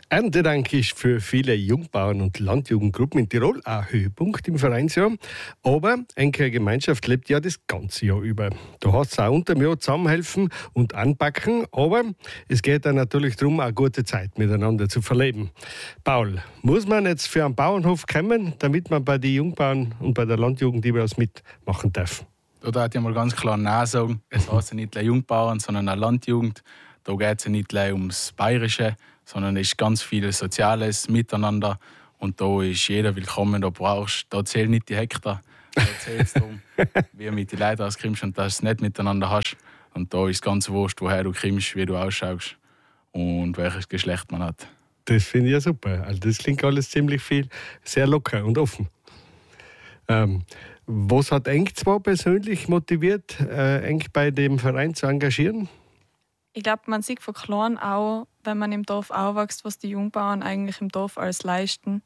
Erntedank ist für viele Jungbauern und Landjugendgruppen in Tirol ein Höhepunkt im Vereinsjahr. Aber eine Gemeinschaft lebt ja das ganze Jahr über. Da heißt es auch unter dem Jahr zusammenhelfen und anpacken. Aber es geht dann natürlich darum, eine gute Zeit miteinander zu verleben. Paul, muss man jetzt für einen Bauernhof kommen, damit man bei den Jungbauern und bei der Landjugend überaus mitmachen darf? Da darf ich mal ganz klar Nein sagen. Es heißt ja nicht Jungbauern, sondern eine Landjugend. Da geht es ja nicht ums Bayerische, sondern es ist ganz viel Soziales miteinander. Und da ist jeder willkommen. Da zählen nicht die Hektar. Da zählt es darum, wie du mit den Leuten auskommst und dass du es nicht miteinander hast. Und da ist ganz wurscht, woher du kommst, wie du ausschaust und welches Geschlecht man hat. Das finde ich ja super. Also das klingt alles ziemlich viel, sehr locker und offen. Was hat Enk zwar persönlich motiviert, Enk bei dem Verein zu engagieren? Ich glaube, man sieht von klein auch, wenn man im Dorf aufwächst, was die Jungbauern eigentlich im Dorf alles leisten.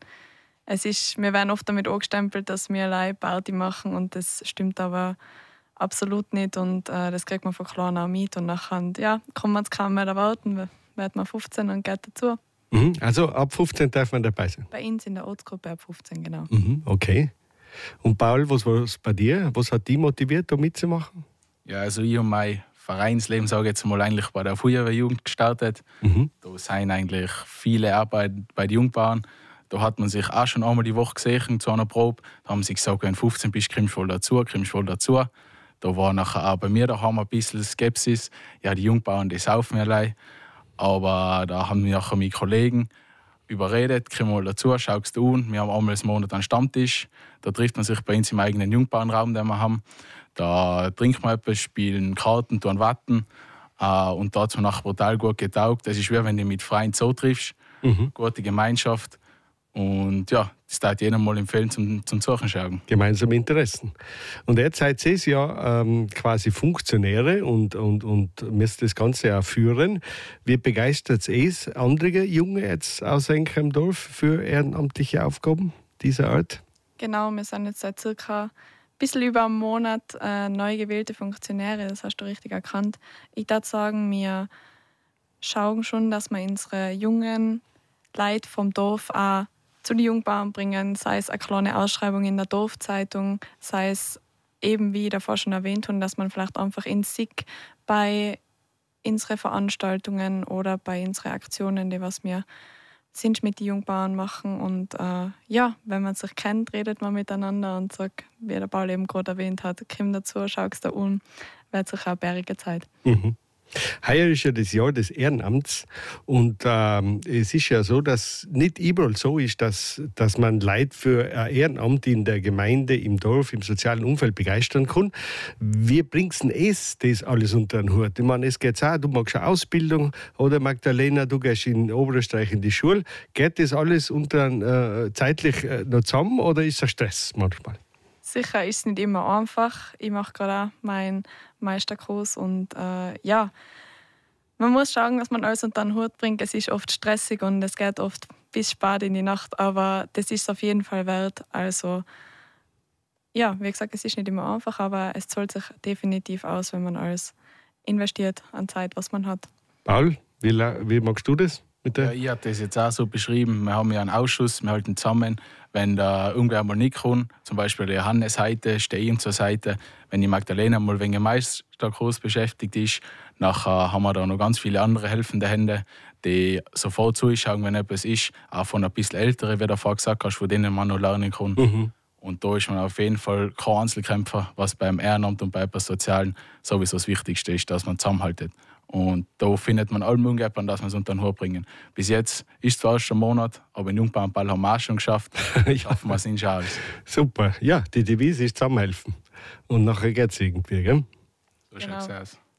Wir werden oft damit angestempelt, dass wir allein Party machen und das stimmt aber absolut nicht und das kriegt man von klein auch mit und nachher kann man es kaum mehr erwarten, wird man 15 und geht dazu. Also ab 15 darf man dabei sein? Bei uns in der Ortsgruppe ab 15, genau. Okay. Und Paul, was war es bei dir? Was hat dich motiviert, da mitzumachen? Ja, also ich und mein Vereinsleben, sage ich jetzt mal, eigentlich bei der Feuerwehrjugend gestartet. Da sind eigentlich viele Arbeit bei den Jungbauern. Da hat man sich auch schon einmal die Woche gesehen zu einer Probe. Da haben sie gesagt, wenn du 15 bist, kommst du voll dazu. Da war nachher auch bei mir daheim ein bisschen Skepsis. Ja, die Jungbauern, die saufen allein. Aber da haben wir nachher meine Kollegen überredet, komm mal dazu, schau es dir an. Wir haben einmal im Monat einen Stammtisch. Da trifft man sich bei uns im eigenen Jungbauernraum, den wir haben. Da trinkt man etwas, spielen Karten, tun Watten. Und dazu nachher brutal gut getaugt. Das ist wie wenn du mit Freunden so triffst. Gute Gemeinschaft. Und ja, das darf ich jedem mal empfehlen zum Suchen schauen. Gemeinsame Interessen. Und jetzt seid ihr ja quasi Funktionäre und müsst das Ganze auch führen. Wie begeistert es andere Junge jetzt aus Enk im Dorf für ehrenamtliche Aufgaben dieser Art? Genau, wir sind jetzt seit circa ein bisschen über einem Monat neu gewählte Funktionäre, das hast du richtig erkannt. Ich würde sagen, wir schauen schon, dass wir unsere jungen Leute vom Dorf auch zu den Jungbauern bringen, sei es eine kleine Ausschreibung in der Dorfzeitung, sei es eben, wie ich davor schon erwähnt habe, dass man vielleicht einfach in sich bei unseren Veranstaltungen oder bei unseren Aktionen, die was wir sind mit den Jungbauern machen. Und wenn man sich kennt, redet man miteinander und sagt, wie der Paul eben gerade erwähnt hat, komm dazu, schau es dir an, wird sich auch eine bärige Zeit. Heuer ist ja das Jahr des Ehrenamts und es ist ja so, dass nicht überall so ist, dass man Leute für ein Ehrenamt in der Gemeinde, im Dorf, im sozialen Umfeld begeistern kann. Wie bringst du das alles unter den Hut? Ich meine, es geht auch, du machst eine Ausbildung oder Magdalena, du gehst in Oberösterreich in die Schule. Geht das alles zeitlich noch zusammen oder ist es Stress manchmal? Sicher ist es nicht immer einfach. Ich mache gerade auch meinen Meisterkurs und man muss schauen, dass man alles unter den Hut bringt. Es ist oft stressig und es geht oft bis spät in die Nacht, aber das ist es auf jeden Fall wert. Also wie gesagt, es ist nicht immer einfach, aber es zahlt sich definitiv aus, wenn man alles investiert an Zeit, was man hat. Paul, wie magst du das? Ja, ich habe das jetzt auch so beschrieben. Wir haben ja einen Ausschuss, wir halten zusammen. Wenn da irgendwer mal nicht kann, zum Beispiel der Johannes heute, stehe ich ihm zur Seite. Wenn die Magdalena mal wegen Meisterkurs beschäftigt ist, nachher haben wir da noch ganz viele andere helfende Hände, die sofort zuschauen, wenn etwas ist. Auch von ein bisschen Älteren, wie du vorher gesagt hast, von denen man noch lernen kann. Und da ist man auf jeden Fall kein Einzelkämpfer, was beim Ehrenamt und bei etwas Sozialen sowieso das Wichtigste ist, dass man zusammenhaltet. Und da findet man alle Möglichkeiten, dass wir es unter den Hut bringen. Bis jetzt ist zwar erst ein Monat, aber in Jungbauernball haben wir auch schon geschafft. Schaffen wir es in Schals. Super. Ja, die Devise ist zusammenhelfen. Und nachher geht es irgendwie, gell? So schaut es aus.